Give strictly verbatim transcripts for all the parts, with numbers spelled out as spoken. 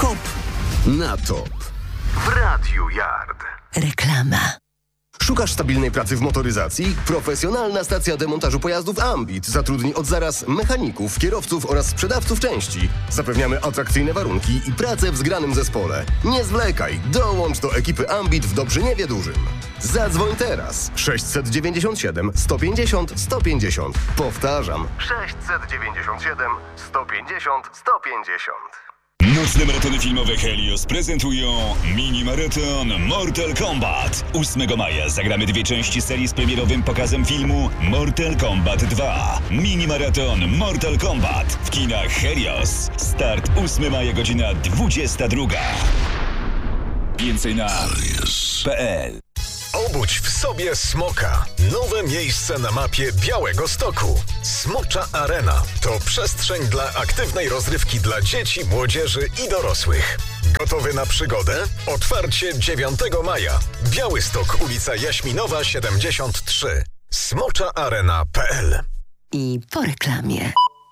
Hop na top w Radiu Yard. Reklama. Szukasz stabilnej pracy w motoryzacji? Profesjonalna stacja demontażu pojazdów Ambit zatrudni od zaraz mechaników, kierowców oraz sprzedawców części. Zapewniamy atrakcyjne warunki i pracę w zgranym zespole. Nie zwlekaj, dołącz do ekipy Ambit w Dobrzyniewie Dużym. Zadzwoń teraz sześćset dziewięćdziesiąt siedem sto pięćdziesiąt sto pięćdziesiąt. Powtarzam sześćset dziewięćdziesiąt siedem sto pięćdziesiąt sto pięćdziesiąt. Nocne maratony filmowe Helios prezentują mini-maraton Mortal Kombat. ósmego maja zagramy dwie części serii z premierowym pokazem filmu Mortal Kombat dwa. Mini-maraton Mortal Kombat w kinach Helios. Start ósmego maja, godzina dwudziesta druga. Więcej na helios kropka p l. Obudź w sobie smoka. Nowe miejsce na mapie Białegostoku. Smocza Arena to przestrzeń dla aktywnej rozrywki dla dzieci, młodzieży i dorosłych. Gotowy na przygodę? Otwarcie dziewiątego maja. Białystok, ulica Jaśminowa siedemdziesiąt trzy. smocza arena kropka p l. I po reklamie.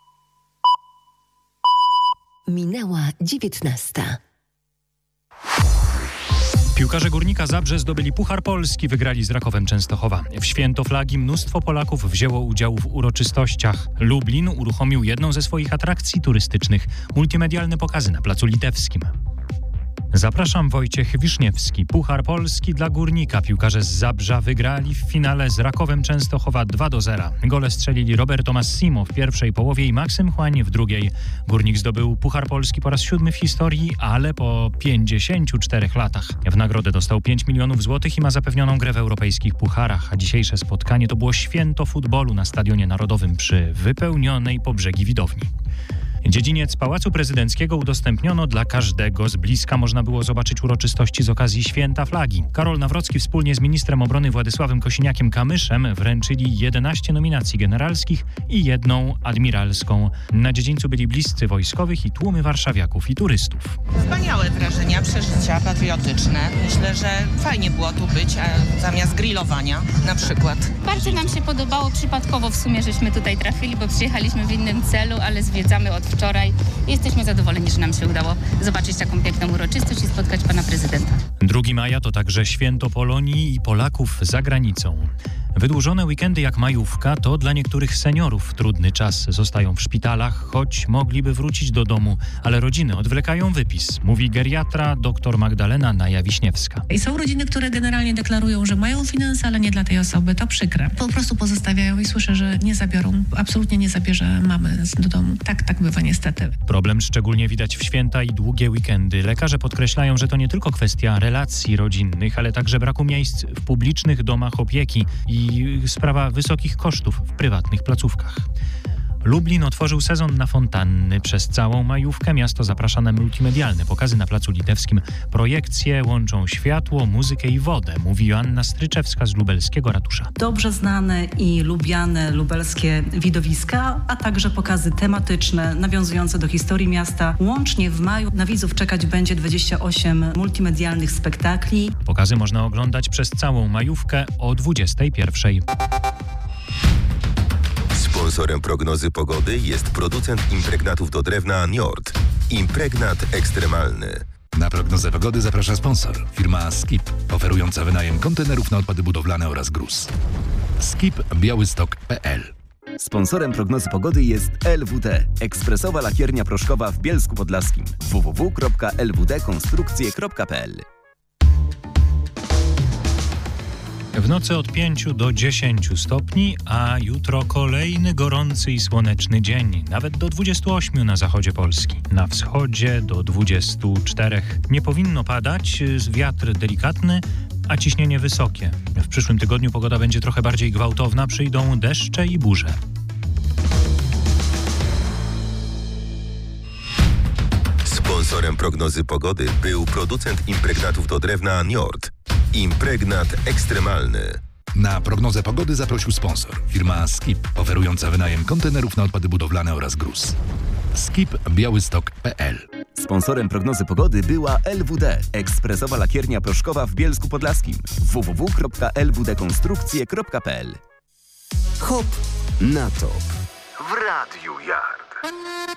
Minęła dziewiętnasta. Piłkarze Górnika Zabrze zdobyli Puchar Polski, wygrali z Rakowem Częstochowa. W święto flagi mnóstwo Polaków wzięło udział w uroczystościach. Lublin uruchomił jedną ze swoich atrakcji turystycznych – multimedialne pokazy na Placu Litewskim. Zapraszam, Wojciech Wiszniewski. Puchar Polski dla Górnika. Piłkarze z Zabrza wygrali w finale z Rakowem Częstochowa dwa do zera. Gole strzelili Roberto Massimo w pierwszej połowie i Maksym Chłań w drugiej. Górnik zdobył Puchar Polski po raz siódmy w historii, ale po pięćdziesięciu czterech latach. W nagrodę dostał pięć milionów złotych i ma zapewnioną grę w europejskich pucharach. A dzisiejsze spotkanie to było święto futbolu na Stadionie Narodowym przy wypełnionej po brzegi widowni. Dziedziniec Pałacu Prezydenckiego udostępniono dla każdego. Z bliska można było zobaczyć uroczystości z okazji Święta Flagi. Karol Nawrocki wspólnie z ministrem obrony Władysławem Kosiniakiem-Kamyszem wręczyli jedenaście nominacji generalskich i jedną admiralską. Na dziedzińcu byli bliscy wojskowych i tłumy warszawiaków i turystów. Wspaniałe wrażenia, przeżycia patriotyczne. Myślę, że fajnie było tu być, a zamiast grillowania na przykład. Bardzo nam się podobało, przypadkowo w sumie żeśmy tutaj trafili, bo przyjechaliśmy w innym celu, ale zwiedzamy od wczoraj. Jesteśmy zadowoleni, że nam się udało zobaczyć taką piękną uroczystość i spotkać pana prezydenta. drugiego maja to także święto Polonii i Polaków za granicą. Wydłużone weekendy jak majówka to dla niektórych seniorów trudny czas. Zostają w szpitalach, choć mogliby wrócić do domu, ale rodziny odwlekają wypis, mówi geriatra dr Magdalena Naja-Wiśniewska. I są rodziny, które generalnie deklarują, że mają finanse, ale nie dla tej osoby. To przykre. Po prostu pozostawiają i słyszę, że nie zabiorą, absolutnie nie zabierze mamy do domu. Tak, tak bywa niestety. Problem szczególnie widać w święta i długie weekendy. Lekarze podkreślają, że to nie tylko kwestia relacji rodzinnych, ale także braku miejsc w publicznych domach opieki i i sprawa wysokich kosztów w prywatnych placówkach. Lublin otworzył sezon na fontanny. Przez całą majówkę miasto zaprasza na multimedialne pokazy na Placu Litewskim. Projekcje łączą światło, muzykę i wodę, mówi Joanna Stryczewska z lubelskiego ratusza. Dobrze znane i lubiane lubelskie widowiska, a także pokazy tematyczne nawiązujące do historii miasta. Łącznie w maju na widzów czekać będzie dwadzieścia osiem multimedialnych spektakli. Pokazy można oglądać przez całą majówkę o dwudziestej pierwszej. Sponsorem prognozy pogody jest producent impregnatów do drewna Njord. Impregnat ekstremalny. Na prognozę pogody zaprasza sponsor. Firma Skip, oferująca wynajem kontenerów na odpady budowlane oraz gruz. skip białystok kropka p l. Sponsorem prognozy pogody jest L W D. Ekspresowa lakiernia proszkowa w Bielsku Podlaskim. w w w kropka l w d konstrukcje kropka p l. W nocy od pięciu do dziesięciu stopni, a jutro kolejny gorący i słoneczny dzień, nawet do dwudziestu ośmiu na zachodzie Polski. Na wschodzie do dwudziestu czterech. Nie powinno padać, wiatr delikatny, a ciśnienie wysokie. W przyszłym tygodniu pogoda będzie trochę bardziej gwałtowna, przyjdą deszcze i burze. Sponsorem prognozy pogody był producent impregnatów do drewna Njord. Impregnat ekstremalny. Na prognozę pogody zaprosił sponsor. Firma Skip, oferująca wynajem kontenerów na odpady budowlane oraz gruz. skip białystok kropka p l. Sponsorem prognozy pogody była L W D. Ekspresowa lakiernia proszkowa w Bielsku Podlaskim. w w w kropka l w d konstrukcje kropka p l. Hop na top w Radiu Yard.